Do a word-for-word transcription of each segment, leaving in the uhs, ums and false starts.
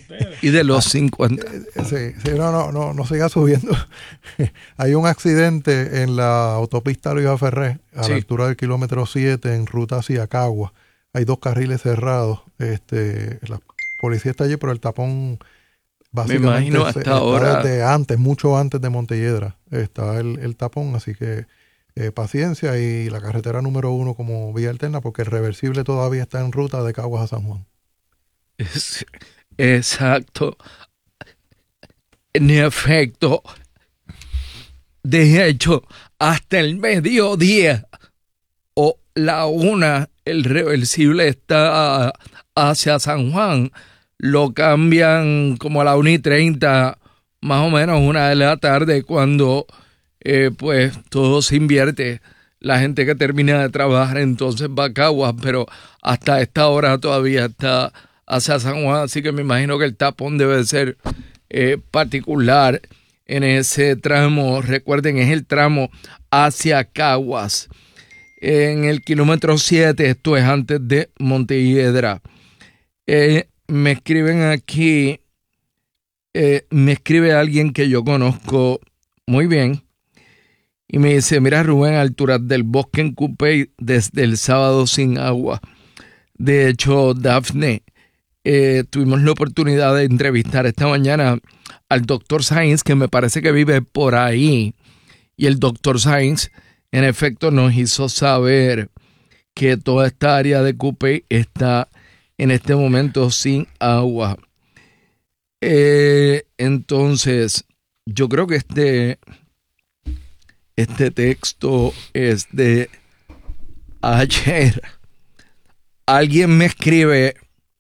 Y de los cincuenta. Sí, sí, no, no, no, no siga subiendo. Hay un accidente en la autopista Luis Ferré, a sí. la altura del kilómetro siete, en ruta hacia Cagua. Hay dos carriles cerrados. Este, la policía está allí, pero el tapón básicamente me imagino hasta está ahora. desde antes, mucho antes de Montelledra. Está el, el tapón, así que eh, paciencia, y la carretera número uno como vía alterna, porque el reversible todavía está en ruta de Caguas a San Juan. Es, exacto. En efecto, de hecho, hasta el mediodía o la una, el reversible está hacia San Juan. Lo cambian como a la una y treinta, más o menos una de la tarde, cuando eh, pues todo se invierte. La gente que termina de trabajar entonces va a Caguas, pero hasta esta hora todavía está hacia San Juan, así que me imagino que el tapón debe ser eh, particular en ese tramo. Recuerden, es el tramo hacia Caguas. En el kilómetro siete, esto es antes de Montelledra. Eh, me escriben aquí, eh, me escribe alguien que yo conozco muy bien, y me dice: mira, Rubén, alturas del Bosque en Cupey desde el sábado sin agua. De hecho, Dafne, eh, tuvimos la oportunidad de entrevistar esta mañana al doctor Sainz, que me parece que vive por ahí, y el doctor Sainz en efecto nos hizo saber que toda esta área de Cupey está en este momento sin agua. Eh, entonces, yo creo que este, este texto es de ayer. Alguien me escribe: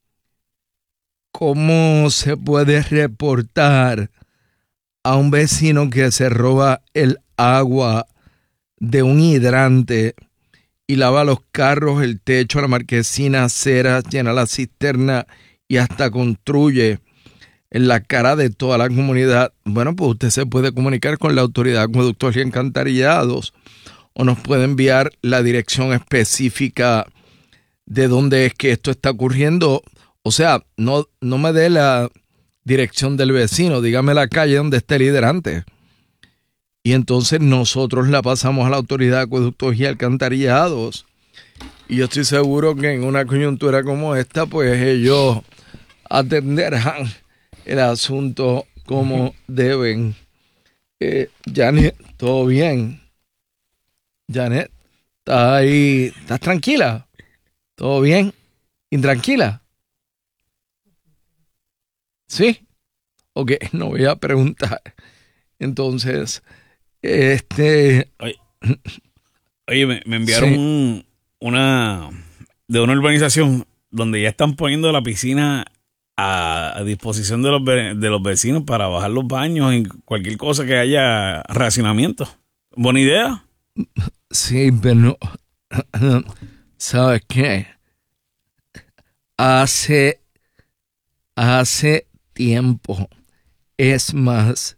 ¿cómo se puede reportar a un vecino que se roba el agua de un hidrante y lava los carros, el techo, la marquesina, aceras, llena la cisterna y hasta construye en la cara de toda la comunidad? Bueno, pues usted se puede comunicar con la Autoridad de Acueductos y Alcantarillados, o nos puede enviar la dirección específica de dónde es que esto está ocurriendo. O sea, no, no me dé la dirección del vecino, dígame la calle donde esté el hidrante. Y entonces nosotros la pasamos a la Autoridad de Acueductos y Alcantarillados. Y yo estoy seguro que en una coyuntura como esta, pues ellos atenderán el asunto como deben. Eh, Janet, ¿todo bien? Janet, ¿estás ahí? ¿Estás tranquila? ¿Todo bien? ¿Intranquila? ¿Sí? Ok, no voy a preguntar. Entonces, este... Oye, oye me, me enviaron sí. un, una... de una urbanización donde ya están poniendo la piscina a, a disposición de los, de los vecinos para bajar los baños y cualquier cosa que haya racionamiento. ¿Buena idea? Sí, pero... ¿sabes qué? Hace... Hace tiempo, es más,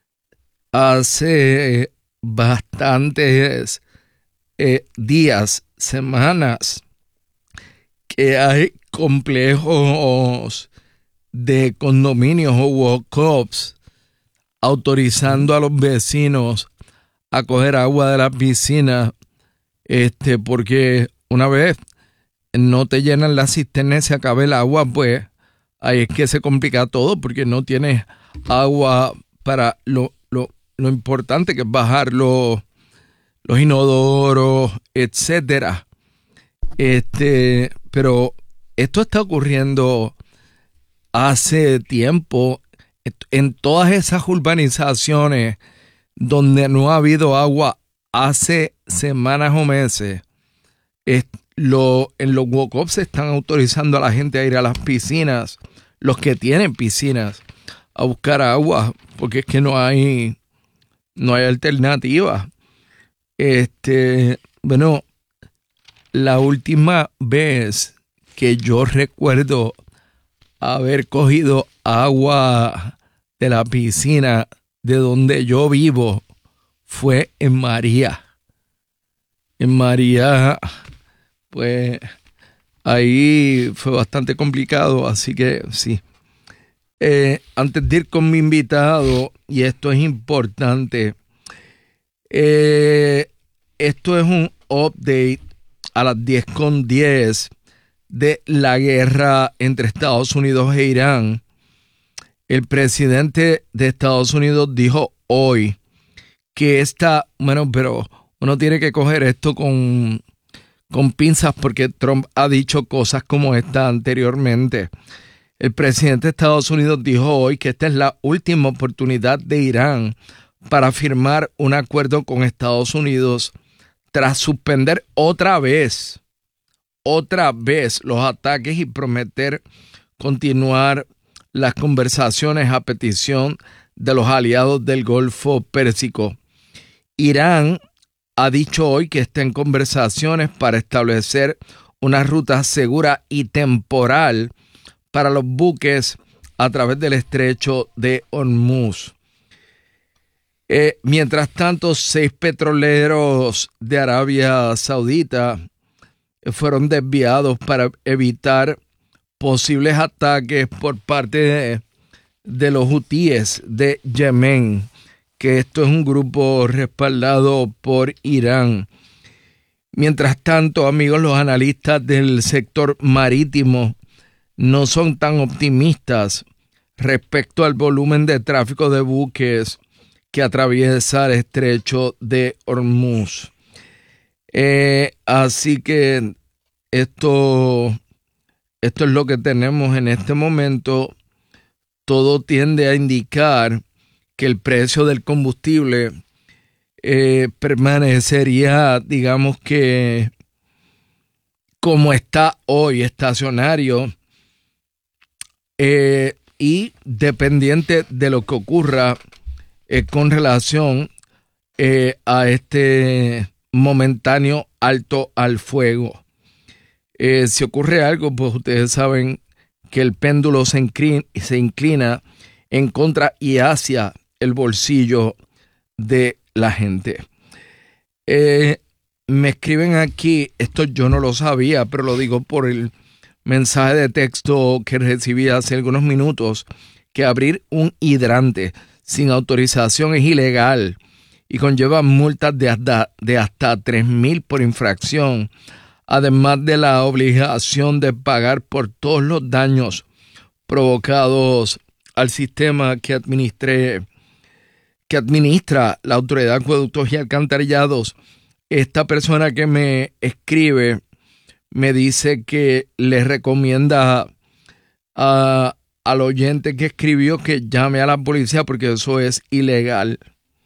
hace bastantes eh, días, semanas, que hay complejos de condominios o walk-ups autorizando a los vecinos a coger agua de la piscina, este, porque una vez no te llenan la cisterna y se acaba el agua, pues ahí es que se complica todo, porque no tienes agua para lo, lo, lo importante que es bajar los, los inodoros, etcétera. Este, pero esto está ocurriendo hace tiempo en todas esas urbanizaciones donde no ha habido agua hace semanas o meses. Es, lo, en los walk-ups se están autorizando a la gente a ir a las piscinas, los que tienen piscinas, a buscar agua, porque es que no hay no hay alternativa. Este, bueno, la última vez que yo recuerdo haber cogido agua de la piscina de donde yo vivo fue en María. En María, pues ahí fue bastante complicado, así que sí. Eh, antes de ir con mi invitado, y esto es importante, eh, esto es un update a las diez con diez de la guerra entre Estados Unidos e Irán. El presidente de Estados Unidos dijo hoy que esta, bueno, pero uno tiene que coger esto con, con pinzas porque Trump ha dicho cosas como esta anteriormente. El presidente de Estados Unidos dijo hoy que esta es la última oportunidad de Irán para firmar un acuerdo con Estados Unidos tras suspender otra vez, otra vez los ataques y prometer continuar las conversaciones a petición de los aliados del Golfo Pérsico. Irán ha dicho hoy que está en conversaciones para establecer una ruta segura y temporal para los buques a través del estrecho de Hormuz. Eh, mientras tanto, seis petroleros de Arabia Saudita fueron desviados para evitar posibles ataques por parte de, de los hutíes de Yemen, que esto es un grupo respaldado por Irán. Mientras tanto, amigos, los analistas del sector marítimo no son tan optimistas respecto al volumen de tráfico de buques que atraviesa el estrecho de Hormuz. Eh, así que esto, esto es lo que tenemos en este momento. Todo tiende a indicar que el precio del combustible eh, permanecería, digamos que, como está hoy, estacionario, eh, y dependiente de lo que ocurra eh, con relación eh, a este momentáneo alto al fuego. Eh, si ocurre algo, pues ustedes saben que el péndulo se inclina, se inclina en contra y hacia el bolsillo de la gente. Eh, me escriben aquí, esto yo no lo sabía, pero lo digo por el mensaje de texto que recibí hace algunos minutos, que abrir un hidrante sin autorización es ilegal y conlleva multas de hasta, de hasta tres mil por infracción, además de la obligación de pagar por todos los daños provocados al sistema que administre, que administra la Autoridad de Acueductos y Alcantarillados. Esta persona que me escribe me dice que le recomienda a, al oyente que escribió que llame a la policía porque eso es ilegal.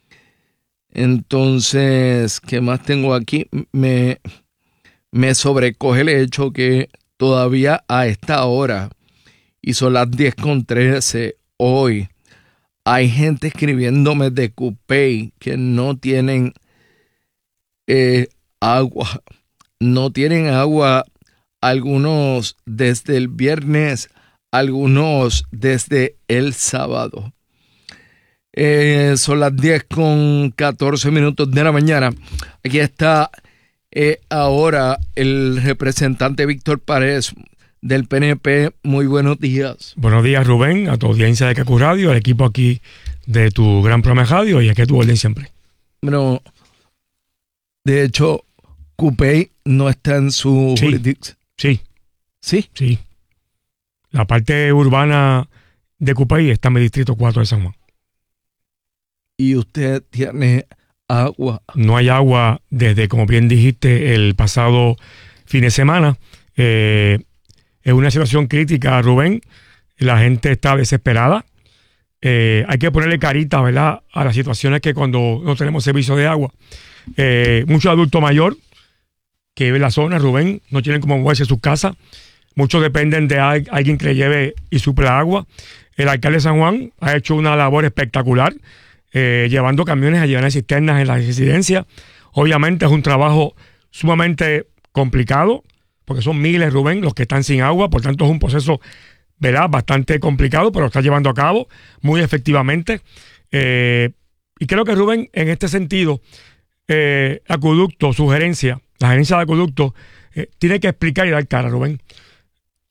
Entonces, ¿qué más tengo aquí? Me, me sobrecoge el hecho que todavía a esta hora, y son las diez con trece hoy, hay gente escribiéndome de Cupey que no tienen eh, agua. No tienen agua, algunos desde el viernes, algunos desde el sábado. Eh, son las diez con catorce minutos de la mañana. Aquí está eh, ahora el representante Víctor Párez del P N P. Muy buenos días. Buenos días, Rubén, a tu audiencia de Kaku Radio, al equipo aquí de tu gran programa de radio y aquí a tu orden siempre. Bueno, de hecho, Cupey no está en su sí, jurisdicción. Sí. ¿Sí? Sí. La parte urbana de Cupey está en el distrito cuatro de San Juan. ¿Y usted tiene agua? No hay agua desde, como bien dijiste, el pasado fin de semana. Eh, es una situación crítica, Rubén. La gente está desesperada. Eh, hay que ponerle carita, ¿verdad?, a las situaciones que cuando no tenemos servicio de agua. Eh, muchos adultos mayores que viven en la zona, Rubén, no tienen cómo moverse a sus casas. Muchos dependen de alguien que le lleve y supla agua. El alcalde de San Juan ha hecho una labor espectacular, eh, llevando camiones a llenar cisternas en las residencias. Obviamente es un trabajo sumamente complicado, porque son miles, Rubén, los que están sin agua. Por tanto, es un proceso, ¿verdad?, bastante complicado, pero lo está llevando a cabo muy efectivamente. Eh, y creo que, Rubén, en este sentido, eh, Acueducto, sugerencia, la gerencia de Acueducto, eh, tiene que explicar y dar cara, Rubén.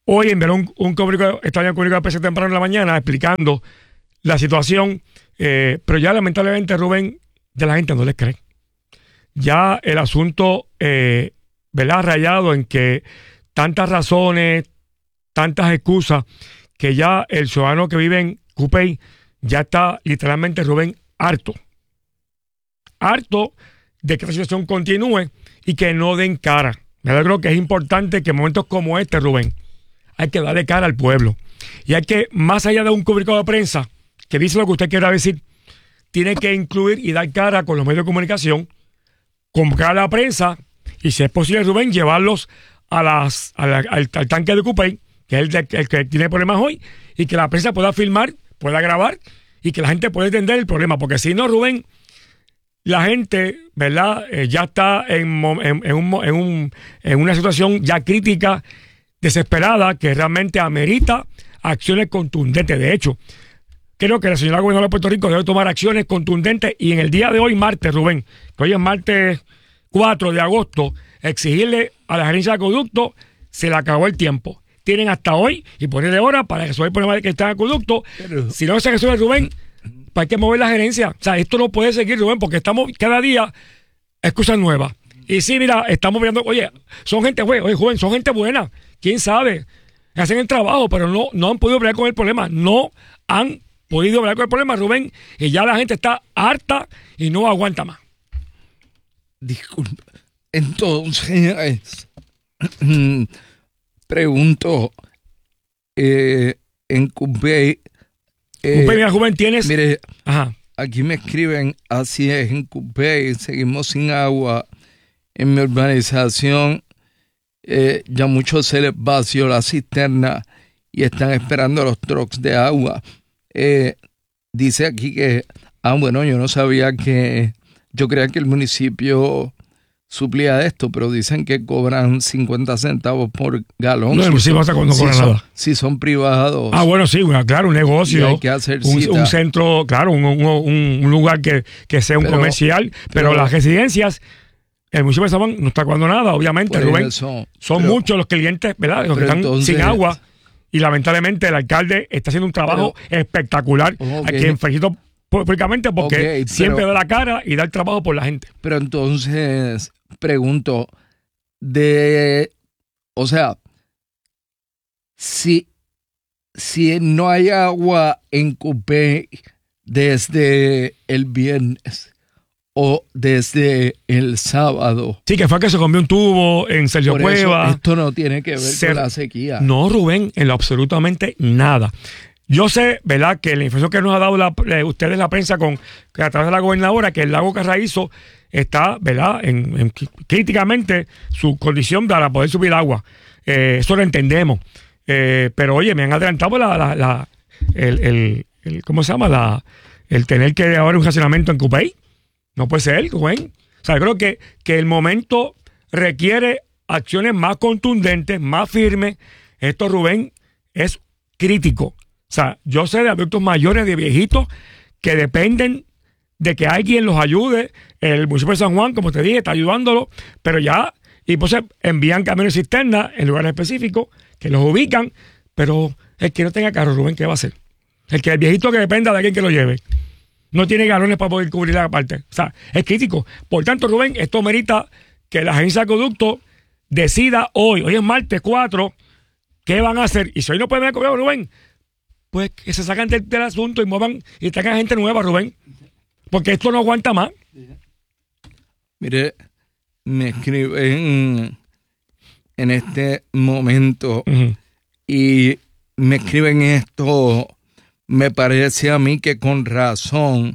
hoy enviaron un, un comunicado, estaban comunicado de prensa temprano en la mañana explicando la situación, eh, pero ya lamentablemente, Rubén, de la gente no les cree. Ya el asunto, eh, ¿verdad?, rayado en que tantas razones, tantas excusas, que ya el ciudadano que vive en Cupey ya está literalmente, Rubén, harto. Harto de que la situación continúe y que no den cara. Yo creo que es importante que en momentos como este, Rubén, hay que darle cara al pueblo. Y hay que, más allá de un comunicado de prensa que dice lo que usted quiera decir, tiene que incluir y dar cara con los medios de comunicación, convocar a la prensa y, si es posible, Rubén, llevarlos a las, a la, al, al tanque de Cupey, que es el, de, el que tiene problemas hoy, y que la prensa pueda filmar, pueda grabar y que la gente pueda entender el problema. Porque si no, Rubén, la gente, ¿verdad?, eh, ya está en, en, en, un, en, un, en una situación ya crítica, desesperada, que realmente amerita acciones contundentes. De hecho, creo que la señora gobernadora de Puerto Rico debe tomar acciones contundentes y en el día de hoy, martes, Rubén, que hoy es martes cuatro de agosto, exigirle a la gerencia de acueducto, se le acabó el tiempo. Tienen hasta hoy y ponerle hora para resolver el problema de que está en acueducto. Pero, si no se resuelve, Rubén, pues hay que mover la gerencia. O sea, esto no puede seguir, Rubén, porque estamos cada día excusas nuevas. Y sí, mira, estamos viendo, oye, son gente, oye, oye, joven, son gente buena. ¿Quién sabe? Hacen el trabajo, pero no, no han podido bregar con el problema. No han podido bregar con el problema, Rubén. Y ya la gente está harta y no aguanta más. Disculpa. Entonces, pregunto, eh, en Cupey... Eh, Cupey, mira, joven, tienes... Mire, ajá. Aquí me escriben, así es, en Cupey seguimos sin agua. En mi urbanización eh, ya muchos se les vació la cisterna y están esperando los trucks de agua. Eh, dice aquí que, ah, bueno, yo no sabía que, yo creía que el municipio suplía esto, pero dicen que cobran cincuenta centavos por galón. No, el municipio si no si cobra son, nada. Si son privados. Ah, bueno, sí, claro, un negocio. Hay que hacer un, cita. un centro, claro, un, un, un lugar que, que sea un pero, comercial, pero, pero las residencias, el municipio de San Juan no está cobrando nada, obviamente, Rubén. Eso, son pero, muchos los clientes, ¿verdad? Los que están entonces, sin agua. Y lamentablemente el alcalde está haciendo un trabajo pero, espectacular. Okay. A quien felicito públicamente porque okay, siempre pero, da la cara y da el trabajo por la gente. Pero entonces, pregunto, de, o sea, si, si no hay agua en Cupey desde el viernes o desde el sábado. Sí, que fue que se comió un tubo en Sergio Por Cueva. Eso, esto no tiene que ver Ser, con la sequía. No, Rubén, en lo absolutamente nada. Yo sé, ¿verdad?, que la información que nos ha dado la, eh, ustedes la prensa con que a través de la gobernadora, que el lago Carraízo está, ¿verdad?, en, en, críticamente su condición para poder subir agua. Eh, eso lo entendemos. Eh, pero oye, me han adelantado la, la, la el, el, el, ¿cómo se llama? La, el tener que ahora un racionamiento en Cupey. No puede ser, Rubén. O sea, yo creo que, que el momento requiere acciones más contundentes, más firmes. Esto, Rubén, es crítico. O sea, yo sé de adultos mayores, de viejitos, que dependen de que alguien los ayude. El municipio de San Juan, como te dije, está ayudándolo, pero ya, y pues envían camiones cisterna en lugares específicos, que los ubican, pero el que no tenga carro, Rubén, ¿qué va a hacer? El que el viejito que dependa de alguien que lo lleve. No tiene galones para poder cubrir la parte. O sea, es crítico. Por tanto, Rubén, esto merita que la agencia de acueducto decida hoy, hoy es martes cuatro, qué van a hacer. Y si hoy no pueden cobrar, Rubén, pues que se sacan del, del asunto y muevan y traigan gente nueva, Rubén. Porque esto no aguanta más. Mire, me escriben en este momento uh-huh. y me escriben esto. Me parece a mí que con razón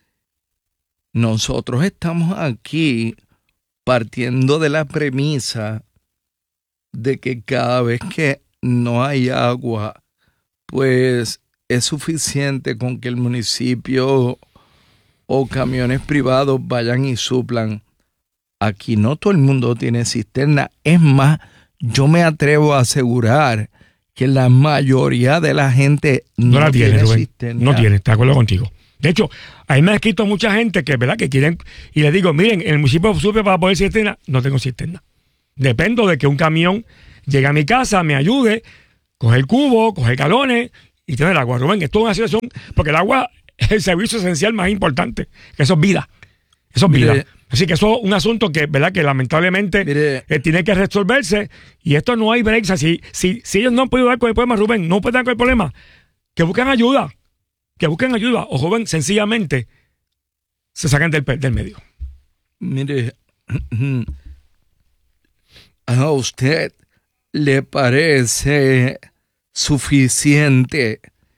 nosotros estamos aquí partiendo de la premisa de que cada vez que no hay agua, pues es suficiente con que el municipio o camiones privados vayan y suplan. Aquí no todo el mundo tiene cisterna. Es más, yo me atrevo a asegurar que la mayoría de la gente no, no la tiene, tiene cisterna. No tiene, está de acuerdo contigo. De hecho, ahí me ha escrito mucha gente que, ¿verdad?, que quieren, y les digo, miren, en el municipio supe para poder cisterna, no tengo cisterna. Dependo de que un camión llegue a mi casa, me ayude, coger el cubo, coger galones y tener agua. Rubén, esto es una situación, porque el agua es el servicio esencial más importante, que eso es vida. Eso es vida. Mire, así que eso es un asunto que, ¿verdad? Que lamentablemente mire, eh, tiene que resolverse, y esto no hay breaks. Si, si, si ellos no han podido dar con el problema, Rubén, no pueden dar con el problema, que busquen ayuda, que busquen ayuda, o Rubén, sencillamente se sacan del, del medio. Mire, ¿a usted le parece suficiente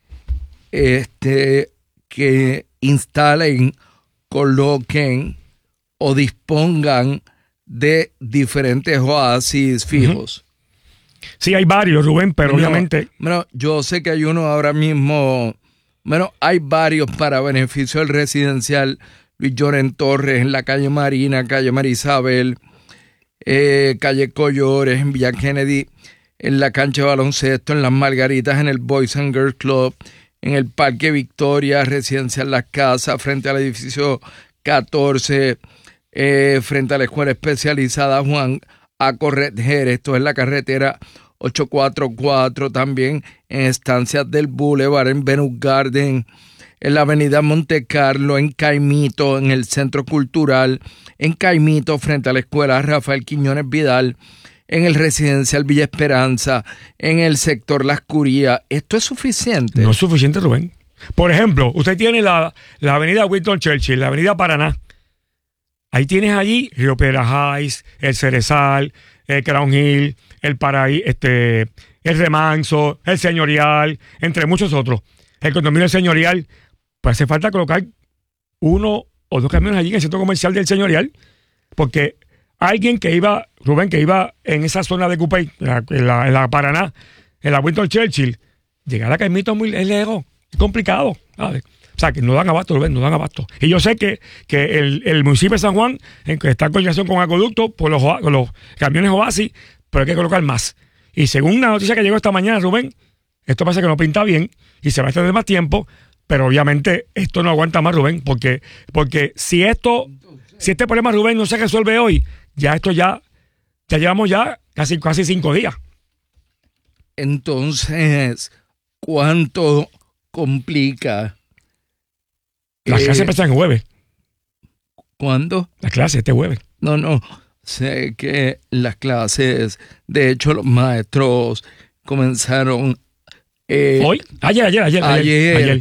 este que instalen, coloquen o dispongan de diferentes oasis fijos? Uh-huh. Sí, hay varios, Rubén, pero bueno, obviamente... Bueno, yo sé que hay uno ahora mismo... Bueno, hay varios para beneficio del residencial Luis Lloren Torres, en la calle Marina, calle Marisabel, eh, calle Collores, en Villa Kennedy, en la cancha de baloncesto, en Las Margaritas, en el Boys and Girls Club, en el Parque Victoria, Residencial Las Casas, frente al edificio catorce, eh, frente a la Escuela Especializada Juan A. Correger, esto es la carretera ochocientos cuarenta y cuatro, también en Estancias del Boulevard, en Venus Garden, en la avenida Monte Carlo, en Caimito, en el Centro Cultural, en Caimito, frente a la Escuela Rafael Quiñones Vidal, en el Residencial Villa Esperanza, en el sector Las Curías. ¿Esto es suficiente? No es suficiente, Rubén. Por ejemplo, usted tiene la, la avenida Winston Churchill, la avenida Paraná. Ahí tienes allí Río Piedras Heights, el Cerezal, el Crown Hill, el Paraí, este, el Remanso, el Señorial, entre muchos otros. El condominio del Señorial, pues hace falta colocar uno o dos camiones allí en el centro comercial del Señorial, porque alguien que iba, Rubén, que iba en esa zona de Cupey, en la, en la, en la Paraná, en la Winston Churchill, llegar a Caimito es muy es lejos, es complicado, ¿sabes? O sea, que no dan abasto, Rubén, no dan abasto. Y yo sé que, que el, el municipio de San Juan, en que está en coordinación con Acueducto, por los, con los camiones Oasis, pero hay que colocar más. Y según una noticia que llegó esta mañana, Rubén, esto parece que no pinta bien y se va a extender más tiempo, pero obviamente esto no aguanta más, Rubén, porque, porque si esto, si este problema, Rubén, no se resuelve hoy, ya esto ya, ya llevamos ya casi, casi cinco días. Entonces, ¿cuánto complica? Las clases eh, empiezan el jueves. ¿Cuándo? Las clases este jueves. No, no. Sé que las clases, de hecho, los maestros comenzaron eh, hoy, ayer, ayer, ayer, ayer, ayer.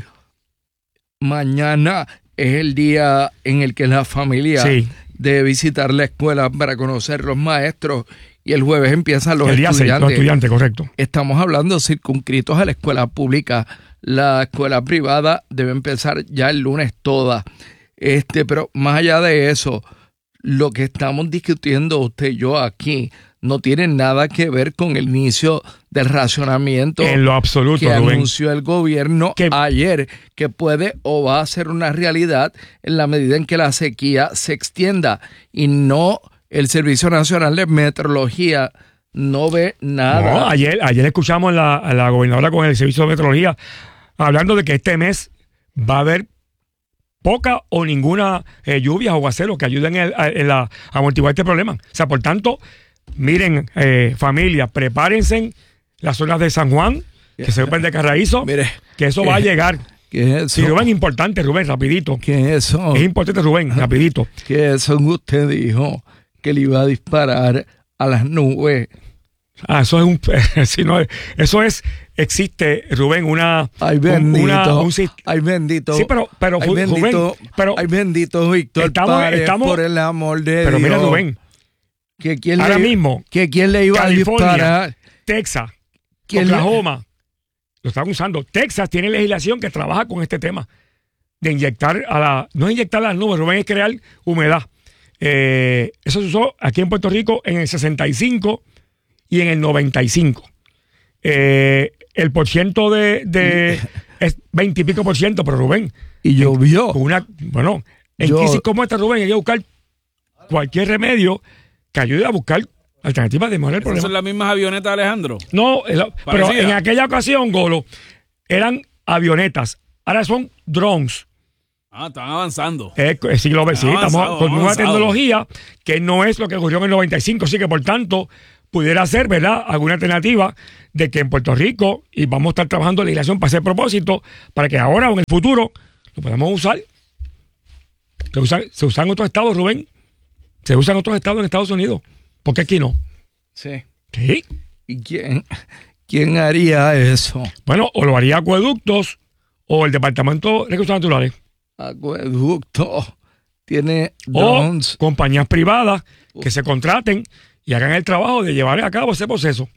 Mañana es el día en el que la familia sí. debe visitar la escuela para conocer los maestros, y el jueves empiezan los el día estudiantes. seis, los estudiantes, correcto. Estamos hablando circunscritos a la escuela pública. La escuela privada debe empezar ya el lunes toda. Este, pero más allá de eso, lo que estamos discutiendo usted y yo aquí no tiene nada que ver con el inicio del racionamiento en lo absoluto, que Rubén. anunció el gobierno que ayer, que puede o va a ser una realidad en la medida en que la sequía se extienda, y no el Servicio Nacional de Meteorología no ve nada. No, ayer, ayer escuchamos a la, a la gobernadora con el Servicio de Meteorología hablando de que este mes va a haber poca o ninguna eh, lluvia o aguacero que ayuden en, en, en la, a amortiguar este problema. O sea, por tanto, miren, eh, familia, prepárense las zonas de San Juan, que se ocupen de Carraízo, Mire, que eso ¿qué, va a llegar. ¿Qué es eso? Sí, Rubén, importante, Rubén, rapidito. ¿Qué es eso? Es importante, Rubén, rapidito. ¿Qué es eso que usted dijo que le iba a disparar a las nubes? Ah, eso es un... si no, eso es... Existe, Rubén, una... Ay, bendito. Una, un, ay, bendito. Sí, pero... pero ay, bendito. Rubén, pero, ay, bendito, Víctor estamos, Párez, estamos, por el amor de pero Dios. Pero mira, Rubén. Que quién ahora le, mismo... Que quién le iba California, a disparar. Texas, Oklahoma, le... lo están usando. Texas tiene legislación que trabaja con este tema. De inyectar a la... No es inyectar a las nubes, Rubén, es crear humedad. Eh, eso se usó aquí en Puerto Rico en el sesenta y cinco y en el noventa y cinco. Eh, el por ciento de, de es veinte y pico por ciento, pero Rubén. Y llovió. Una, bueno, en Yo, crisis como esta, Rubén, hay que buscar cualquier remedio que ayude a buscar alternativas de mejorar el problema. ¿Son las mismas avionetas, Alejandro? No, pero en aquella ocasión, Golo, eran avionetas. Ahora son drones. Ah, están avanzando. Eh, sí, lo, sí, estamos con nueva tecnología que no es lo que ocurrió en el noventa y cinco, así que por tanto pudiera ser, ¿verdad?, alguna alternativa de que en Puerto Rico, y vamos a estar trabajando en legislación para ese propósito, para que ahora o en el futuro lo podamos usar. Se usa, se usa en otros estados, Rubén. Se usa en otros estados en Estados Unidos. ¿Por qué aquí no? Sí. Sí. ¿Y quién, quién haría eso? Bueno, o lo haría Acueductos o el Departamento de Recursos Naturales. Acueducto tiene o drones. Compañías privadas que se contraten y hagan el trabajo de llevar a cabo ese proceso.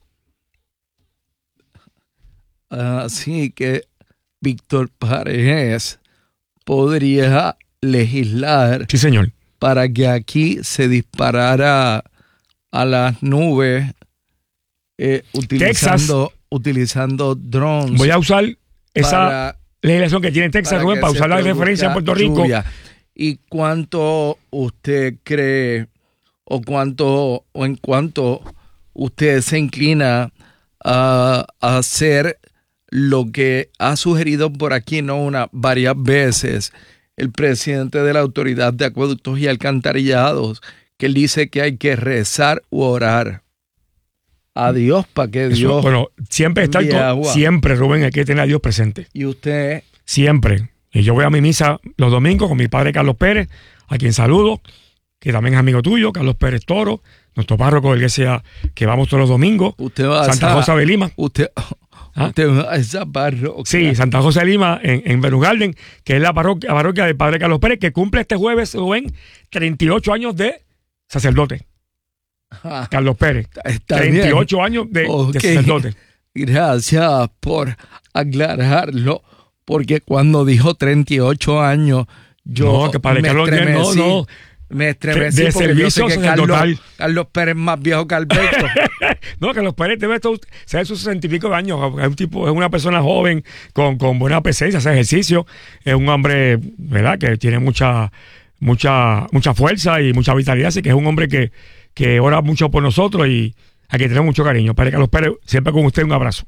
Así que Víctor Paredes podría legislar, sí, señor, para que aquí se disparara a las nubes eh, utilizando, Texas, utilizando drones. Voy a usar esa para, legislación que tiene Texas, para Rubén, para usar la referencia a Puerto Rico. Lluvia. ¿Y cuánto usted cree o cuánto o en cuánto usted se inclina a, a hacer lo que ha sugerido por aquí, no una, varias veces, el presidente de la Autoridad de Acueductos y Alcantarillados, que él dice que hay que rezar u orar a Dios para que Dios... Eso, bueno, siempre está el to- siempre, Rubén, hay que tener a Dios presente. Y usted... Siempre. Y yo voy a mi misa los domingos con mi padre Carlos Pérez, a quien saludo, que también es amigo tuyo, Carlos Pérez Toro, nuestro párroco de la iglesia que vamos todos los domingos. Usted va Santa a Rosa de Lima. Usted... ¿Ah? Esa parroquia. Sí, Santa José de Lima, en, en Venus Garden, que es la parroquia, la parroquia del padre Carlos Pérez, que cumple este jueves, Rubén, treinta y ocho años de sacerdote. Ah, Carlos Pérez. Está treinta y ocho bien. años de, Okay. de sacerdote. Gracias por aclararlo, porque cuando dijo treinta y ocho años, yo No, que padre me Carlos, estremecí. no, no. Me estremecí De porque servicio yo sé que Carlos, sacerdotal. Carlos Pérez es más viejo que Alberto. No, Carlos Pérez debe ser sus sesenta y pico de años. Es un tipo, es una persona joven, con, con buena presencia, hace ejercicio. Es un hombre, ¿verdad?, que tiene mucha, mucha, mucha fuerza y mucha vitalidad. Así que es un hombre que, que ora mucho por nosotros y a quien tenemos mucho cariño. Padre Carlos Pérez, siempre con usted, un abrazo.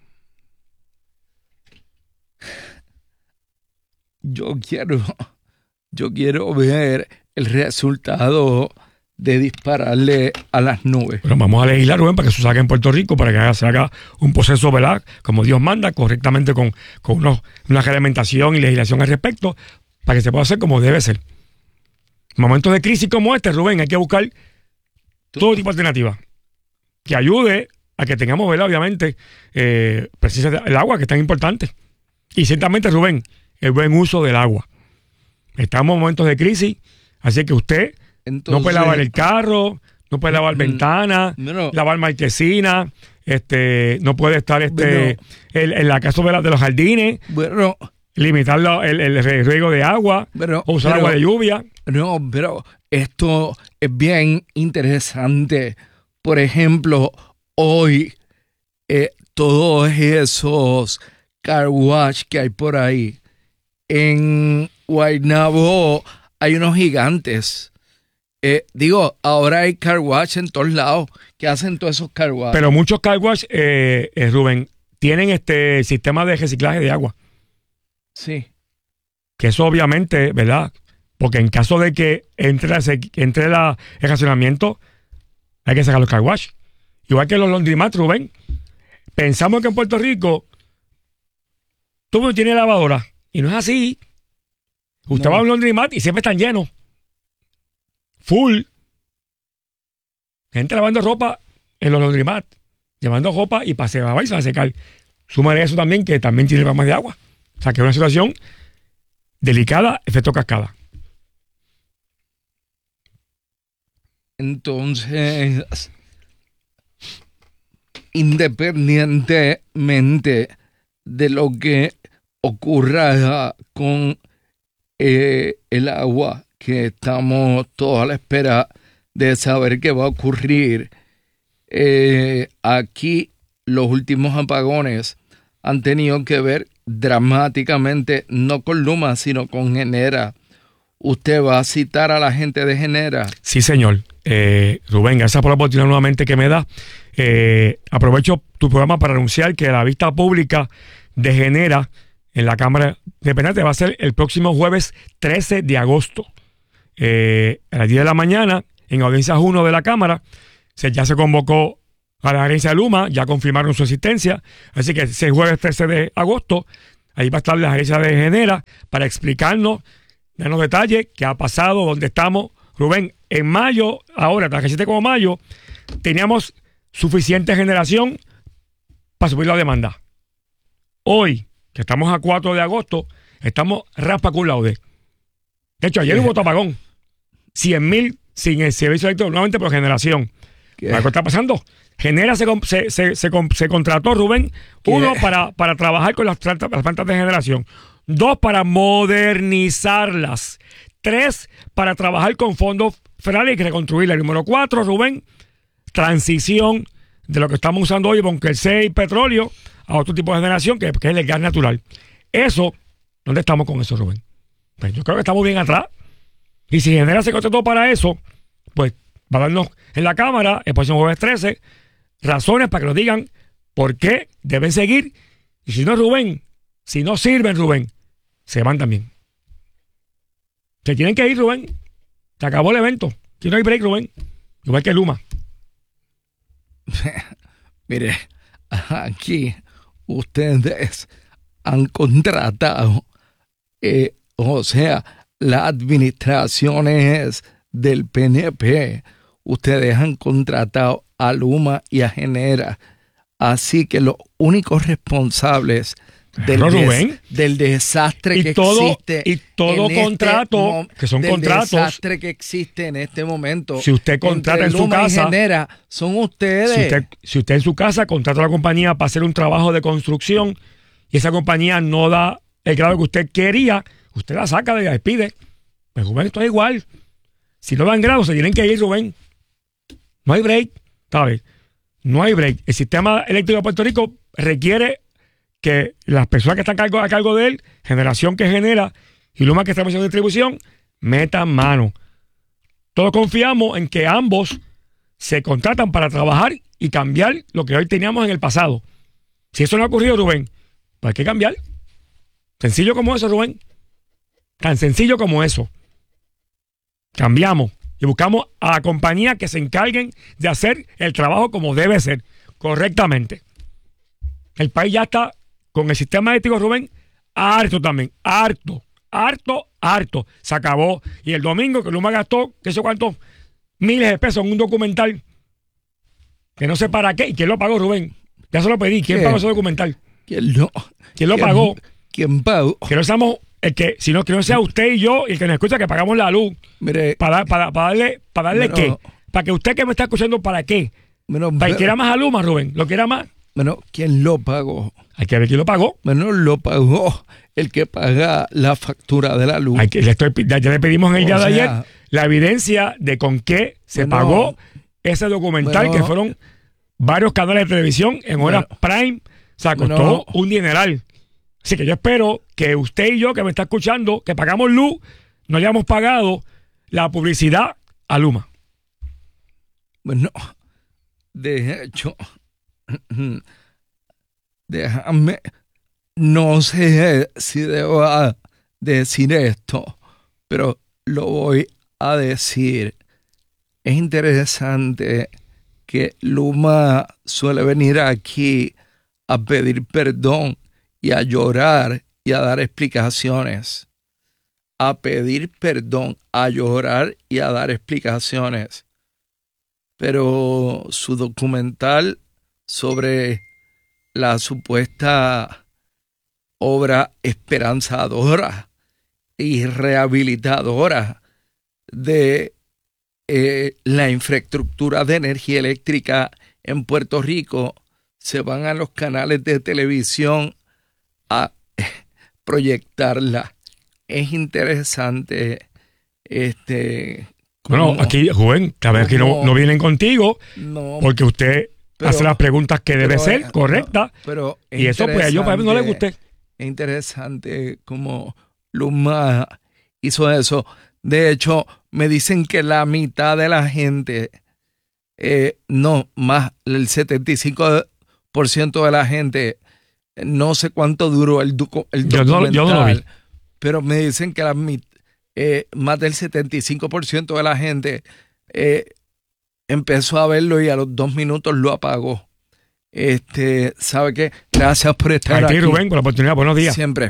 Yo quiero, yo quiero ver el resultado de dispararle a las nubes. Bueno, vamos a legislar, Rubén, para que eso se haga en Puerto Rico, para que haga, se haga un proceso, ¿verdad?, como Dios manda, correctamente, con, con unos, una reglamentación y legislación al respecto, para que se pueda hacer como debe ser. En momentos de crisis como este, Rubén, hay que buscar todo tipo de alternativas que ayude a que tengamos, ¿verdad?, obviamente, eh, precisamente el agua, que es tan importante. Y ciertamente, Rubén, el buen uso del agua. Estamos en momentos de crisis, así que usted Entonces, no puede lavar el carro, no puede lavar mm, ventanas, no. lavar marquesinas, este, no puede estar este, bueno, en, en la casa de, la, de los jardines, bueno, limitar la, el, el riego de agua, bueno, o usar pero, agua de lluvia. No, pero esto es bien interesante. Por ejemplo, hoy eh, todos esos car wash que hay por ahí, en Guaynabo hay unos gigantes. Eh, digo, ahora hay car wash en todos lados que hacen todos esos car wash. Pero muchos car wash, eh, eh, Rubén, tienen este sistema de reciclaje de agua. Sí. Que eso obviamente, ¿verdad? Porque en caso de que entre, entre la, el racionamiento, hay que sacar los car wash. Igual que los laundromat, Rubén. Pensamos que en Puerto Rico todo el mundo tiene lavadora. Y no es así. Usted no. va a un laundromat y siempre están llenos. Full. Gente lavando ropa en los laundromat. Llevando ropa y para se lavar y se va a secar. Súmale eso también, que también tiene problemas de agua. O sea, que es una situación delicada, efecto cascada. Entonces, independientemente de lo que ocurra con eh, el agua, que estamos todos a la espera de saber qué va a ocurrir, eh, aquí los últimos apagones han tenido que ver dramáticamente, no con Luma, sino con Genera. ¿Usted va a citar a la gente de Genera? Sí, señor. Eh, Rubén, gracias por la oportunidad nuevamente que me da. Eh, aprovecho tu programa para anunciar que la vista pública de Genera en la Cámara de Penate va a ser el próximo jueves trece de agosto. Eh, a las diez de la mañana, en audiencias uno de la Cámara, se, ya se convocó a la gerencia de Luma, ya confirmaron su existencia, así que ese jueves trece de agosto, ahí va a estar la gerencia de Genera para explicarnos, darnos detalles, qué ha pasado, dónde estamos. Rubén, en mayo, ahora, tan reciente como mayo, teníamos suficiente generación para subir la demanda. Hoy, que estamos a cuatro de agosto, estamos raspa con laude. De hecho, ayer hubo otro apagón. cien mil sin el servicio eléctrico nuevamente por generación. ¿Qué está pasando? Genera se, se, se, se, se contrató, Rubén, ¿Qué? uno para, para trabajar con las, las plantas de generación, dos para modernizarlas, tres para trabajar con fondos federales y reconstruirla. El número cuatro, Rubén, transición de lo que estamos usando hoy, con el C y petróleo, a otro tipo de generación que, que es el gas natural. Eso, ¿dónde estamos con eso, Rubén? Pues yo creo que estamos bien atrás. Y si Genera se contrató para eso, pues va a darnos en la Cámara el próximo jueves trece razones para que nos digan por qué deben seguir. Y si no, Rubén, si no sirven, Rubén, se van también. Se tienen que ir, Rubén. Se acabó el evento. Si no hay break, Rubén. Igual que Luma. Mire, aquí ustedes han contratado, eh, o sea, las administraciones del P N P, ustedes han contratado a Luma y a Genera. Así que los únicos responsables del, no, des, del desastre y que todo, existe y todo en contrato este, que son del contratos, desastre que existe en este momento, si usted contrata en su Luma casa, y Genera, son ustedes. Si usted, si usted en su casa contrata a la compañía para hacer un trabajo de construcción y esa compañía no da el grado que usted quería, usted la saca de la despide. Pues Rubén, esto es igual. Si no dan grado, se tienen que ir, Rubén. No hay break, ¿sabes? No hay break. El sistema eléctrico de Puerto Rico requiere que las personas que están a cargo, a cargo de él, generación que genera y Luma que está haciendo distribución, metan mano. Todos confiamos en que ambos se contratan para trabajar y cambiar lo que hoy teníamos en el pasado. Si eso no ha ocurrido, Rubén, pues hay que cambiar. Sencillo como eso, Rubén. Tan sencillo como eso. Cambiamos y buscamos a la compañía que se encarguen de hacer el trabajo como debe ser, correctamente. El país ya está con el sistema eléctrico, Rubén, harto también, harto, harto, harto. Se acabó. Y el domingo que Luma gastó, qué sé cuántos miles de pesos en un documental que no sé para qué. ¿Y quién lo pagó, Rubén? Ya se lo pedí. ¿Quién pagó ese documental? ¿Quién lo, ¿Quién lo pagó? ¿Quién pagó? Que no seamos el que, sino que no sea usted y yo y el que nos escucha que pagamos la luz. Mire, para, para, para darle, para darle bueno, qué. Para que usted que me está escuchando, ¿para qué? Bueno, para que quiera más a Luma, Rubén. ¿Lo quiera más? Bueno, ¿quién lo pagó? Hay que ver quién lo pagó. Bueno, lo pagó el que paga la factura de la luz. Hay que, le estoy, ya, ya le pedimos en el día de sea, ayer la evidencia de con qué se bueno, pagó ese documental, bueno, que fueron varios canales de televisión en horas bueno, prime. O sea, costó bueno, un dineral. Así que yo espero que usted y yo, que me está escuchando, que pagamos luz, no hayamos pagado la publicidad a Luma. Bueno, de hecho, déjame, no sé si debo decir esto, pero lo voy a decir. Es interesante que Luma suele venir aquí a pedir perdón y a llorar y a dar explicaciones. A pedir perdón, a llorar y a dar explicaciones. Pero su documental sobre la supuesta obra esperanzadora y rehabilitadora de eh, la infraestructura de energía eléctrica en Puerto Rico, se van a los canales de televisión a proyectarla. Es interesante. Este, bueno, aquí, Rubén, a ver que no, no vienen contigo, no, porque usted pero, hace las preguntas que debe pero, ser correctas. No, pero y eso, pues, a ellos no les guste. Es interesante cómo Luma hizo eso. De hecho, me dicen que la mitad de la gente, eh, no, más el setenta y cinco por ciento de la gente, no sé cuánto duró el, docu el yo documental, no, yo no lo vi. Pero me dicen que la, eh, más del setenta y cinco por ciento de la gente eh, empezó a verlo y a los dos minutos lo apagó. Este, ¿sabe qué? Gracias por estar a ti, aquí. Rubén, por la oportunidad. Buenos días. Siempre.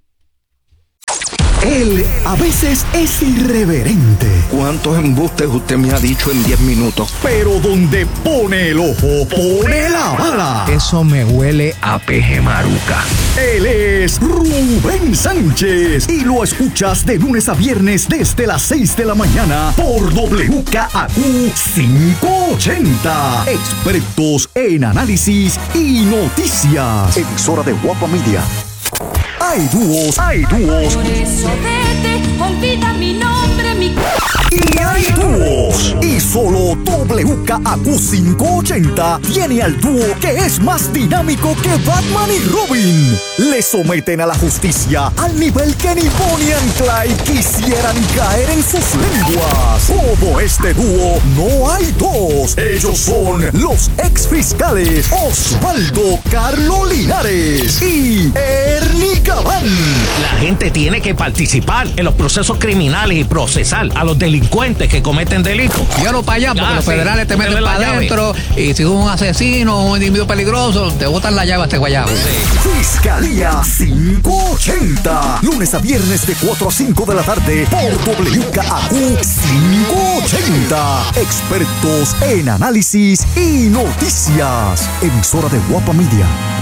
Él a veces es irreverente, ¿Cuántos embustes usted me ha dicho en diez minutos? pero donde pone el ojo, pone la bala. Eso me huele a peje maruca. Él es Rubén Sánchez y lo escuchas de lunes a viernes desde las seis de la mañana por W K A Q quinientos ochenta. Expertos en análisis y noticias. Emisora de Guapa Media. Hay dúos, hay dúos. Por eso vete, olvida mi nombre, mi... Y hay dúos. Y solo W K A Q quinientos ochenta tiene al dúo que es más dinámico que Batman y Robin. Le someten a la justicia al nivel que ni Bonnie and Clyde quisieran caer en sus lenguas. Como este dúo, no hay dos. Ellos son los ex fiscales Osvaldo Carlo Linares y Ernie Gabán. La gente tiene que participar en los procesos criminales y procesar a los delincuentes que cometen delitos. Llévalo para allá, porque Ah, los sí, federales te porque meten ven la para llave. adentro y si es un asesino o un individuo peligroso, te botan la llave a este guayabo. Fiscalía quinientos ochenta. Lunes a viernes de cuatro a cinco de la tarde por W K A Q quinientos ochenta. Expertos en análisis y noticias. Emisora de Guapa Media.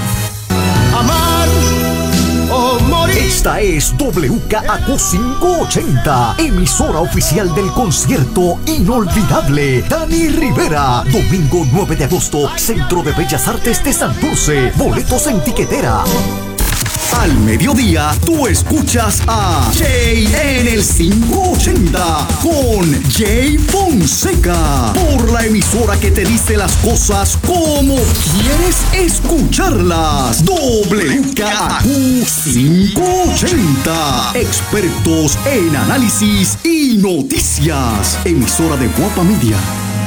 Amar o morir. Esta es W K A Q quinientos ochenta, emisora oficial del concierto inolvidable Dani Rivera. Domingo nueve de agosto, Centro de Bellas Artes de Santurce. Boletos en tiquetera. Al mediodía, tú escuchas a Jay en el quinientos ochenta con Jay Fonseca por la emisora que te dice las cosas como quieres escucharlas. W K A Q quinientos ochenta. Expertos en análisis y noticias. Emisora de Guapa Media.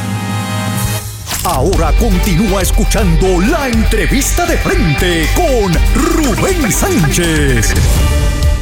Ahora continúa escuchando la entrevista de frente con Rubén Sánchez.